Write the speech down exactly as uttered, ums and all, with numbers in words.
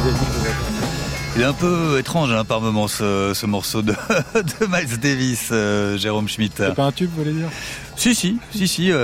Il est un peu étrange hein, par moment ce, ce morceau de, de Miles Davis, euh, Jérôme Schmitt. C'est pas un tube, vous voulez dire ? Si, si, si, si. Euh,